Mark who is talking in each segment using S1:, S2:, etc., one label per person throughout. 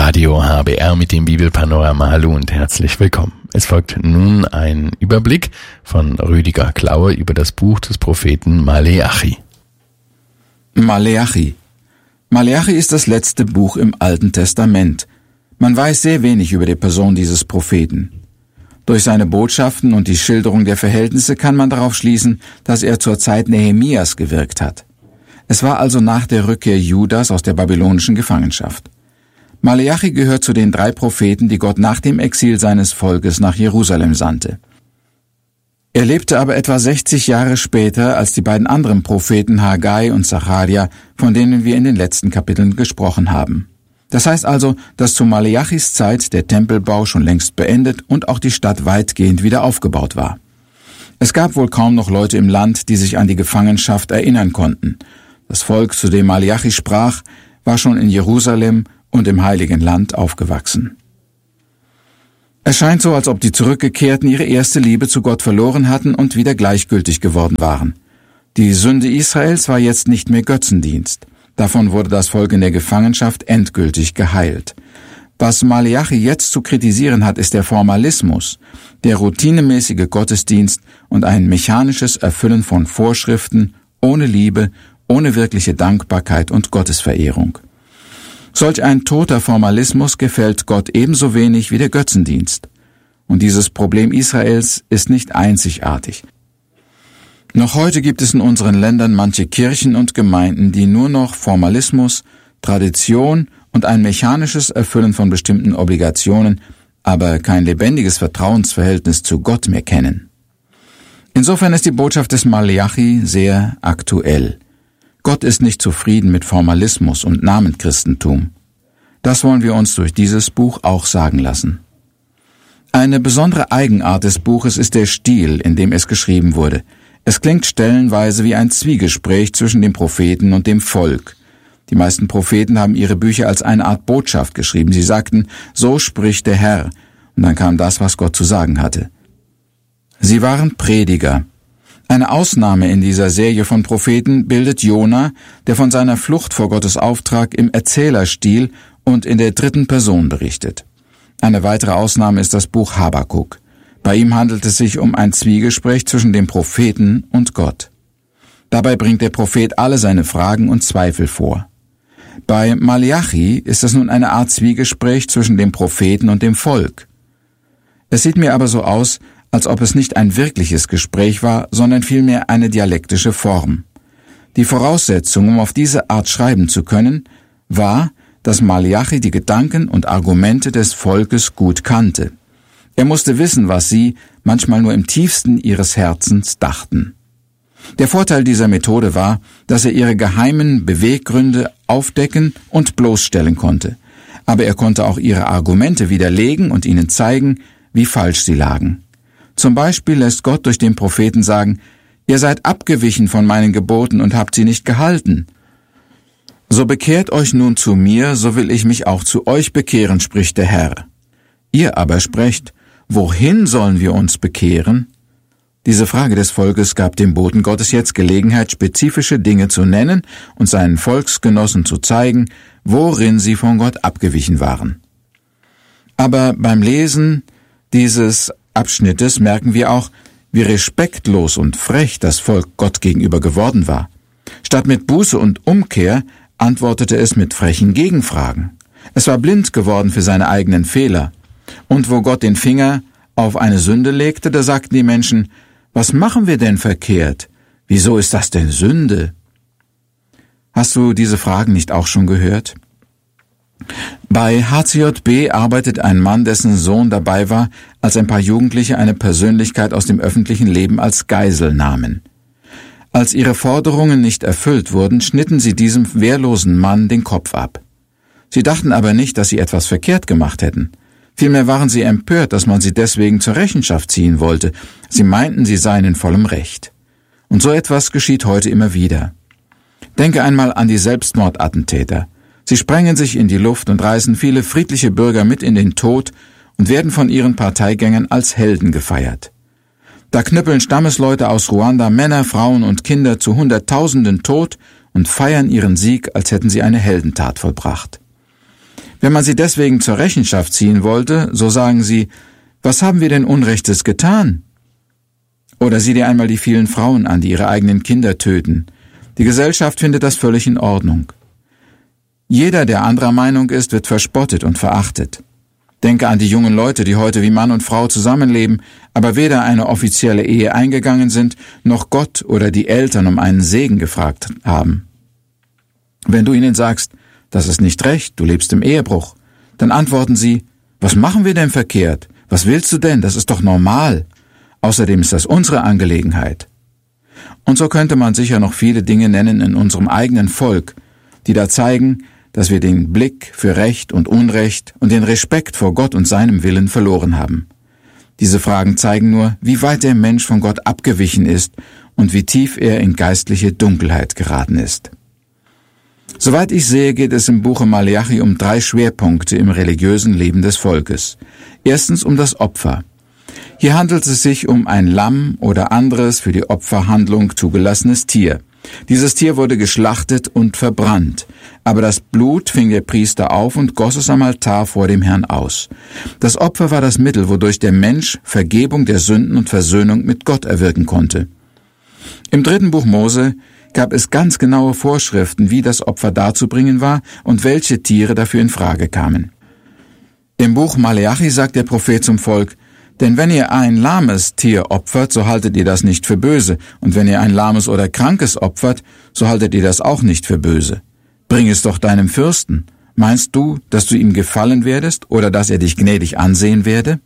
S1: Radio HBR mit dem Bibelpanorama. Hallo und herzlich willkommen. Es folgt nun ein Überblick von Rüdiger Klaue über das Buch des Propheten Maleachi.
S2: Maleachi. Maleachi ist das letzte Buch im Alten Testament. Man weiß sehr wenig über die Person dieses Propheten. Durch seine Botschaften und die Schilderung der Verhältnisse kann man darauf schließen, dass er zur Zeit Nehemias gewirkt hat. Es war also nach der Rückkehr Judas aus der babylonischen Gefangenschaft. Maleachi gehört zu den 3 Propheten, die Gott nach dem Exil seines Volkes nach Jerusalem sandte. Er lebte aber etwa 60 Jahre später als die beiden anderen Propheten Haggai und Sacharja, von denen wir in den letzten Kapiteln gesprochen haben. Das heißt also, dass zu Maleachis Zeit der Tempelbau schon längst beendet und auch die Stadt weitgehend wieder aufgebaut war. Es gab wohl kaum noch Leute im Land, die sich an die Gefangenschaft erinnern konnten. Das Volk, zu dem Maleachi sprach, war schon in Jerusalem und im Heiligen Land aufgewachsen. Es scheint so, als ob die Zurückgekehrten ihre erste Liebe zu Gott verloren hatten und wieder gleichgültig geworden waren. Die Sünde Israels war jetzt nicht mehr Götzendienst. Davon wurde das Volk in der Gefangenschaft endgültig geheilt. Was Maleachi jetzt zu kritisieren hat, ist der Formalismus, der routinemäßige Gottesdienst und ein mechanisches Erfüllen von Vorschriften ohne Liebe, ohne wirkliche Dankbarkeit und Gottesverehrung. Solch ein toter Formalismus gefällt Gott ebenso wenig wie der Götzendienst. Und dieses Problem Israels ist nicht einzigartig. Noch heute gibt es in unseren Ländern manche Kirchen und Gemeinden, die nur noch Formalismus, Tradition und ein mechanisches Erfüllen von bestimmten Obligationen, aber kein lebendiges Vertrauensverhältnis zu Gott mehr kennen. Insofern ist die Botschaft des Maleachi sehr aktuell. Gott ist nicht zufrieden mit Formalismus und Namenchristentum. Das wollen wir uns durch dieses Buch auch sagen lassen. Eine besondere Eigenart des Buches ist der Stil, in dem es geschrieben wurde. Es klingt stellenweise wie ein Zwiegespräch zwischen dem Propheten und dem Volk. Die meisten Propheten haben ihre Bücher als eine Art Botschaft geschrieben. Sie sagten, so spricht der Herr, und dann kam das, was Gott zu sagen hatte. Sie waren Prediger. Eine Ausnahme in dieser Serie von Propheten bildet Jona, der von seiner Flucht vor Gottes Auftrag im Erzählerstil und in der 3. Person berichtet. Eine weitere Ausnahme ist das Buch Habakuk. Bei ihm handelt es sich um ein Zwiegespräch zwischen dem Propheten und Gott. Dabei bringt der Prophet alle seine Fragen und Zweifel vor. Bei Maleachi ist es nun eine Art Zwiegespräch zwischen dem Propheten und dem Volk. Es sieht mir aber so aus, als ob es nicht ein wirkliches Gespräch war, sondern vielmehr eine dialektische Form. Die Voraussetzung, um auf diese Art schreiben zu können, war, dass Maleachi die Gedanken und Argumente des Volkes gut kannte. Er musste wissen, was sie, manchmal nur im tiefsten ihres Herzens, dachten. Der Vorteil dieser Methode war, dass er ihre geheimen Beweggründe aufdecken und bloßstellen konnte. Aber er konnte auch ihre Argumente widerlegen und ihnen zeigen, wie falsch sie lagen. Zum Beispiel lässt Gott durch den Propheten sagen, ihr seid abgewichen von meinen Geboten und habt sie nicht gehalten. So bekehrt euch nun zu mir, so will ich mich auch zu euch bekehren, spricht der Herr. Ihr aber sprecht, wohin sollen wir uns bekehren? Diese Frage des Volkes gab dem Boten Gottes jetzt Gelegenheit, spezifische Dinge zu nennen und seinen Volksgenossen zu zeigen, worin sie von Gott abgewichen waren. Aber beim Lesen dieses Abschnittes merken wir auch, wie respektlos und frech das Volk Gott gegenüber geworden war. Statt mit Buße und Umkehr antwortete es mit frechen Gegenfragen. Es war blind geworden für seine eigenen Fehler. Und wo Gott den Finger auf eine Sünde legte, da sagten die Menschen, was machen wir denn verkehrt? Wieso ist das denn Sünde? Hast du diese Fragen nicht auch schon gehört? Bei HCJB arbeitet ein Mann, dessen Sohn dabei war, als ein paar Jugendliche eine Persönlichkeit aus dem öffentlichen Leben als Geisel nahmen. Als ihre Forderungen nicht erfüllt wurden, schnitten sie diesem wehrlosen Mann den Kopf ab. Sie dachten aber nicht, dass sie etwas verkehrt gemacht hätten. Vielmehr waren sie empört, dass man sie deswegen zur Rechenschaft ziehen wollte. Sie meinten, sie seien in vollem Recht. Und so etwas geschieht heute immer wieder. Denke einmal an die Selbstmordattentäter. Sie sprengen sich in die Luft und reißen viele friedliche Bürger mit in den Tod und werden von ihren Parteigängern als Helden gefeiert. Da knüppeln Stammesleute aus Ruanda Männer, Frauen und Kinder zu Hunderttausenden tot und feiern ihren Sieg, als hätten sie eine Heldentat vollbracht. Wenn man sie deswegen zur Rechenschaft ziehen wollte, so sagen sie, was haben wir denn Unrechtes getan? Oder sieh dir einmal die vielen Frauen an, die ihre eigenen Kinder töten. Die Gesellschaft findet das völlig in Ordnung. Jeder, der anderer Meinung ist, wird verspottet und verachtet. Denke an die jungen Leute, die heute wie Mann und Frau zusammenleben, aber weder eine offizielle Ehe eingegangen sind, noch Gott oder die Eltern um einen Segen gefragt haben. Wenn du ihnen sagst, das ist nicht recht, du lebst im Ehebruch, dann antworten sie, was machen wir denn verkehrt? Was willst du denn? Das ist doch normal. Außerdem ist das unsere Angelegenheit. Und so könnte man sicher noch viele Dinge nennen in unserem eigenen Volk, die da zeigen, dass wir den Blick für Recht und Unrecht und den Respekt vor Gott und seinem Willen verloren haben. Diese Fragen zeigen nur, wie weit der Mensch von Gott abgewichen ist und wie tief er in geistliche Dunkelheit geraten ist. Soweit ich sehe, geht es im Buche Maleachi um 3 Schwerpunkte im religiösen Leben des Volkes. Erstens um das Opfer. Hier handelt es sich um ein Lamm oder anderes für die Opferhandlung zugelassenes Tier. Dieses Tier wurde geschlachtet und verbrannt, aber das Blut fing der Priester auf und goss es am Altar vor dem Herrn aus. Das Opfer war das Mittel, wodurch der Mensch Vergebung der Sünden und Versöhnung mit Gott erwirken konnte. Im 3. Buch Mose gab es ganz genaue Vorschriften, wie das Opfer darzubringen war und welche Tiere dafür in Frage kamen. Im Buch Maleachi sagt der Prophet zum Volk, denn wenn ihr ein lahmes Tier opfert, so haltet ihr das nicht für böse, und wenn ihr ein lahmes oder krankes opfert, so haltet ihr das auch nicht für böse. Bring es doch deinem Fürsten. Meinst du, dass du ihm gefallen werdest oder dass er dich gnädig ansehen werde?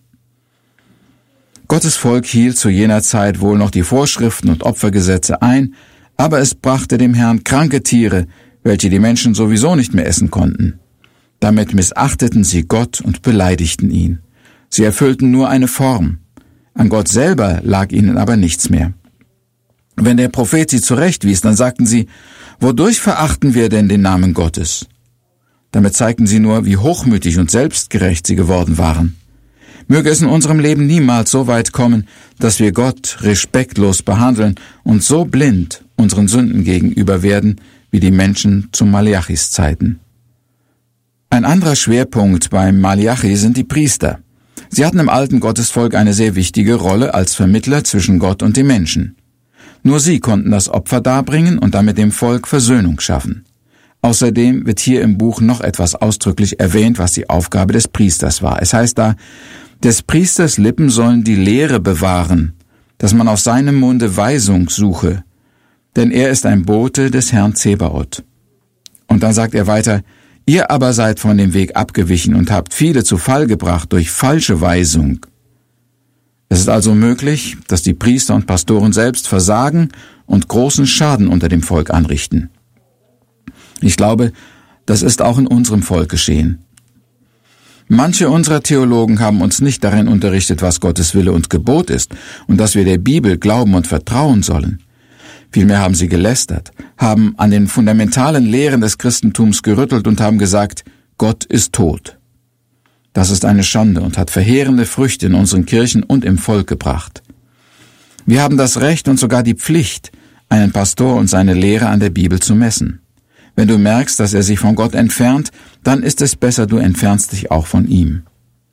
S2: Gottes Volk hielt zu jener Zeit wohl noch die Vorschriften und Opfergesetze ein, aber es brachte dem Herrn kranke Tiere, welche die Menschen sowieso nicht mehr essen konnten. Damit missachteten sie Gott und beleidigten ihn. Sie erfüllten nur eine Form. An Gott selber lag ihnen aber nichts mehr. Wenn der Prophet sie zurechtwies, dann sagten sie, wodurch verachten wir denn den Namen Gottes? Damit zeigten sie nur, wie hochmütig und selbstgerecht sie geworden waren. Möge es in unserem Leben niemals so weit kommen, dass wir Gott respektlos behandeln und so blind unseren Sünden gegenüber werden, wie die Menschen zu Maleachis Zeiten. Ein anderer Schwerpunkt beim Maleachi sind die Priester. Sie hatten im alten Gottesvolk eine sehr wichtige Rolle als Vermittler zwischen Gott und den Menschen. Nur sie konnten das Opfer darbringen und damit dem Volk Versöhnung schaffen. Außerdem wird hier im Buch noch etwas ausdrücklich erwähnt, was die Aufgabe des Priesters war. Es heißt da, des Priesters Lippen sollen die Lehre bewahren, dass man aus seinem Munde Weisung suche, denn er ist ein Bote des Herrn Zebaoth. Und dann sagt er weiter, ihr aber seid von dem Weg abgewichen und habt viele zu Fall gebracht durch falsche Weisung. Es ist also möglich, dass die Priester und Pastoren selbst versagen und großen Schaden unter dem Volk anrichten. Ich glaube, das ist auch in unserem Volk geschehen. Manche unserer Theologen haben uns nicht darin unterrichtet, was Gottes Wille und Gebot ist und dass wir der Bibel glauben und vertrauen sollen. Vielmehr haben sie gelästert, haben an den fundamentalen Lehren des Christentums gerüttelt und haben gesagt, Gott ist tot. Das ist eine Schande und hat verheerende Früchte in unseren Kirchen und im Volk gebracht. Wir haben das Recht und sogar die Pflicht, einen Pastor und seine Lehre an der Bibel zu messen. Wenn du merkst, dass er sich von Gott entfernt, dann ist es besser, du entfernst dich auch von ihm.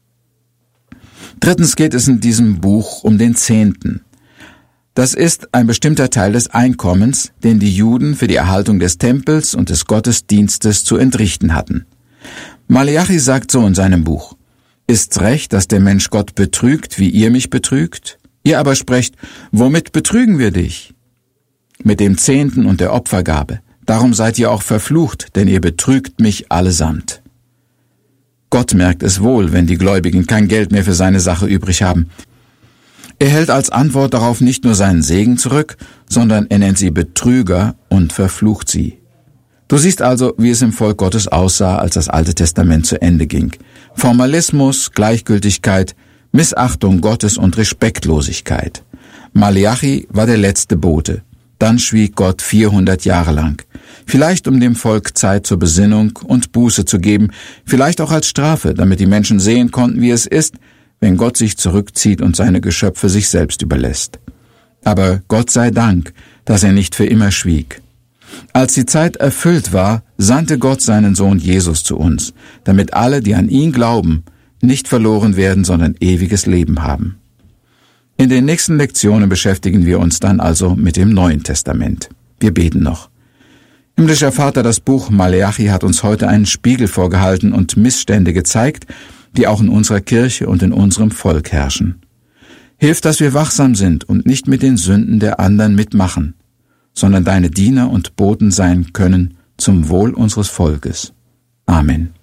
S2: Drittens geht es in diesem Buch um den Zehnten. Das ist ein bestimmter Teil des Einkommens, den die Juden für die Erhaltung des Tempels und des Gottesdienstes zu entrichten hatten. Maleachi sagt so in seinem Buch, ist's recht, dass der Mensch Gott betrügt, wie ihr mich betrügt? Ihr aber sprecht, womit betrügen wir dich? Mit dem Zehnten und der Opfergabe. Darum seid ihr auch verflucht, denn ihr betrügt mich allesamt. Gott merkt es wohl, wenn die Gläubigen kein Geld mehr für seine Sache übrig haben. Er hält als Antwort darauf nicht nur seinen Segen zurück, sondern er nennt sie Betrüger und verflucht sie. Du siehst also, wie es im Volk Gottes aussah, als das Alte Testament zu Ende ging. Formalismus, Gleichgültigkeit, Missachtung Gottes und Respektlosigkeit. Maleachi war der letzte Bote. Dann schwieg Gott 400 Jahre lang. Vielleicht um dem Volk Zeit zur Besinnung und Buße zu geben, vielleicht auch als Strafe, damit die Menschen sehen konnten, wie es ist, wenn Gott sich zurückzieht und seine Geschöpfe sich selbst überlässt. Aber Gott sei Dank, dass er nicht für immer schwieg. Als die Zeit erfüllt war, sandte Gott seinen Sohn Jesus zu uns, damit alle, die an ihn glauben, nicht verloren werden, sondern ewiges Leben haben. In den nächsten Lektionen beschäftigen wir uns dann also mit dem Neuen Testament. Wir beten noch. Himmlischer Vater, das Buch Maleachi hat uns heute einen Spiegel vorgehalten und Missstände gezeigt, die auch in unserer Kirche und in unserem Volk herrschen. Hilf, dass wir wachsam sind und nicht mit den Sünden der anderen mitmachen, sondern deine Diener und Boten sein können zum Wohl unseres Volkes. Amen.